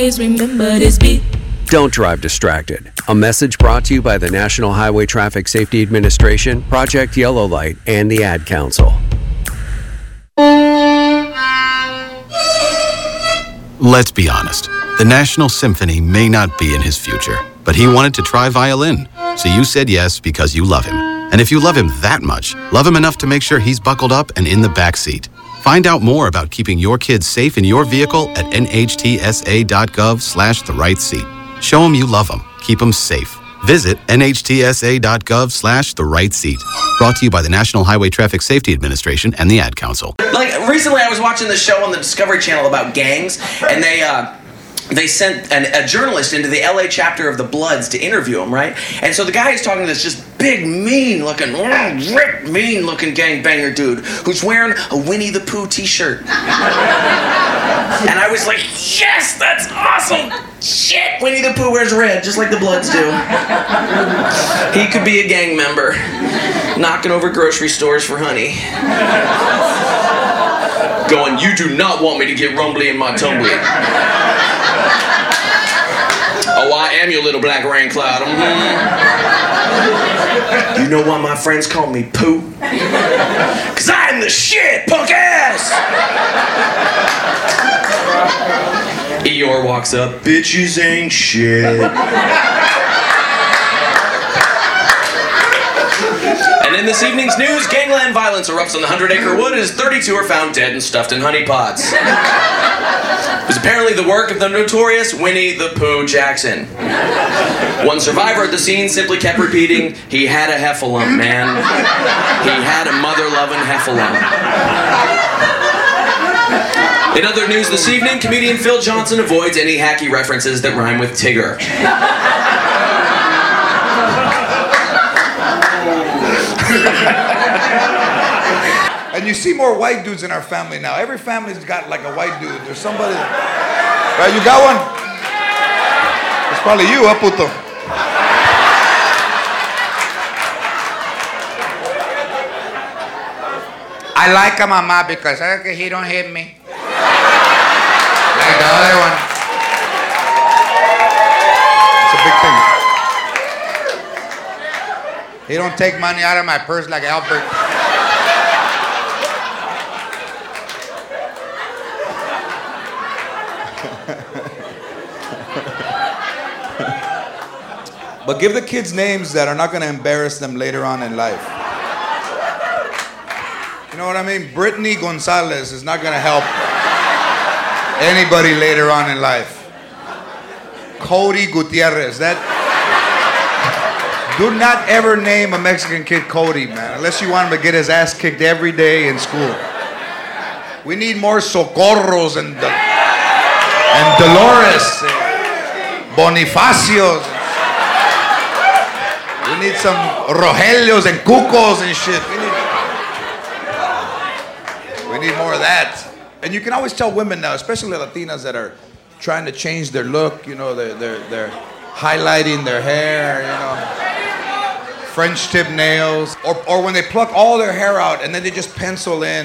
Remember this beat. Don't drive distracted. A message brought to you by the National Highway Traffic Safety Administration, Project Yellow Light, and the Ad Council. Let's be honest. The National Symphony may not be in his future, but he wanted to try violin. So you said yes because you love him. And if you love him that much, love him enough to make sure he's buckled up and in the back seat. Find out more about keeping your kids safe in your vehicle at nhtsa.gov/the-right-seat. Show them you love them. Keep them safe. Visit nhtsa.gov/the-right-seat. Brought to you by the National Highway Traffic Safety Administration and the Ad Council. Like, recently I was watching this show on the Discovery Channel about gangs, and they sent a journalist into the LA chapter of the Bloods to interview him, right? And so the guy is talking to this just big, mean-looking gangbanger dude who's wearing a Winnie the Pooh t-shirt. And I was like, yes, that's awesome! Shit, Winnie the Pooh wears red, just like the Bloods do. He could be a gang member, knocking over grocery stores for honey. Going, you do not want me to get rumbly in my tumbly. Oh, I am your little black rain cloud. You know why my friends call me Pooh? Cause I'm the shit, punk ass! Eeyore walks up, bitches ain't shit. And in this evening's news, gangland violence erupts on the 100-acre wood as 32 are found dead and stuffed in honey pots. It was apparently the work of the notorious Winnie the Pooh Jackson. One survivor at the scene simply kept repeating, he had a heffalump, man. He had a mother-loving heffalump. In other news this evening, comedian Phil Johnson avoids any hacky references that rhyme with Tigger. And you see more white dudes in our family now. Every family's got like a white dude. There's somebody. Right, you got one? It's probably you, huh, puto? I like a mama because he don't hit me. Like the other one. It's a big thing. He don't take money out of my purse like Albert. But give the kids names that are not going to embarrass them later on in life. You know what I mean? Brittany Gonzalez is not going to help anybody later on in life. Cody Gutierrez. Do not ever name a Mexican kid Cody, man, unless you want him to get his ass kicked every day in school. We need more Socorros and Dolores, Bonifacios. We need some Rogelios and Cucos and shit. We need more of that. And you can always tell women now, especially Latinas that are trying to change their look, you know, they're highlighting their hair, you know, French tip nails, or when they pluck all their hair out and then they just pencil in.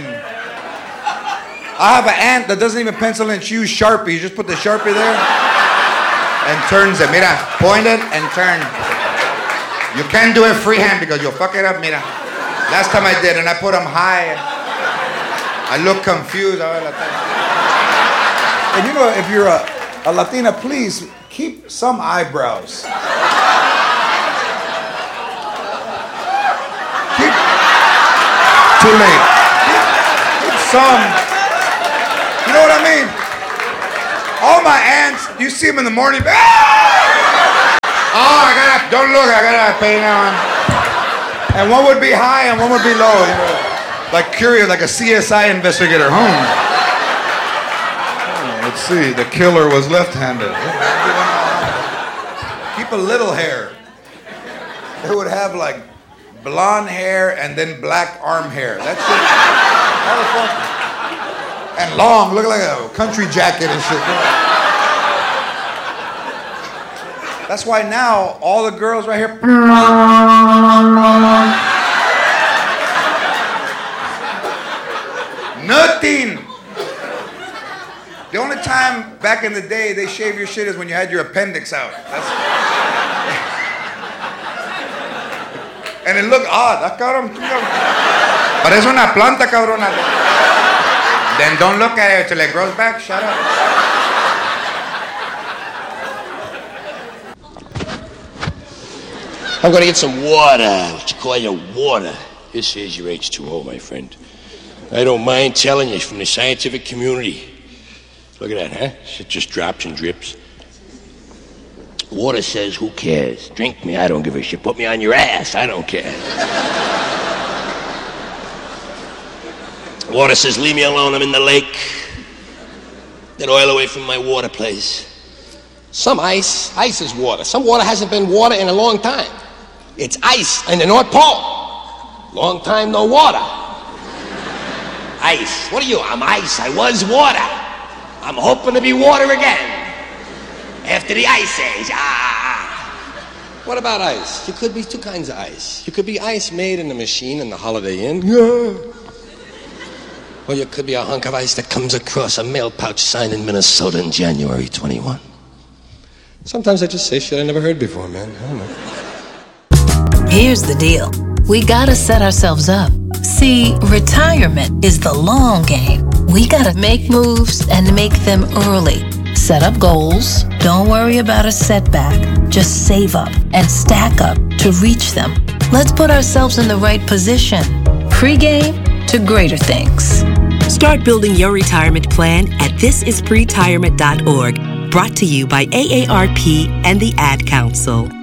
I have an aunt that doesn't even pencil in, she uses Sharpie. You just put the Sharpie there and turns it. Mira, point it and turn. You can't do it freehand because you'll fuck it up, mira. Last time I did, and I put them high. I look confused. And you know, if you're a Latina, please keep some eyebrows. Too late. Keep some. You know what I mean? All my aunts, you see them in the morning. Oh, don't look, I gotta pay now. And one would be high and one would be low. You know? Like curious, like a CSI investigator. Let's see, the killer was left-handed. Keep a little hair. They would have like blonde hair and then black arm hair. That's it. And long, look like a country jacket and shit. That's why now all the girls right here. Nothing. The only time time back in the day they shave your shit is when you had your appendix out. And it looked odd. Ah, cabrón. Parece una planta, cabrona. Then don't look at it till it grows back. Shut up. I'm gonna get some water. What you call your water? This is your H2O, my friend. I don't mind telling you, from the scientific community. Look at that, huh? Shit just drops and drips. Water says, who cares? Drink me, I don't give a shit. Put me on your ass, I don't care. Water says, leave me alone, I'm in the lake. Get oil away from my water place. Some ice is water. Some water hasn't been water in a long time. It's ice in the North Pole. Long time, no water. Ice. What are you? I'm ice. I was water. I'm hoping to be water again. After the ice age. What about ice? You could be two kinds of ice. You could be ice made in a machine in the Holiday Inn. Or you could be a hunk of ice that comes across a mail pouch signed in Minnesota in January 21. Sometimes I just say shit I never heard before, man. I don't know. Here's the deal. We gotta set ourselves up. See, retirement is the long game. We gotta make moves and make them early. Set up goals. Don't worry about a setback. Just save up and stack up to reach them. Let's put ourselves in the right position. Pre-game to greater things. Start building your retirement plan at thisispretirement.org. Brought to you by AARP and the Ad Council.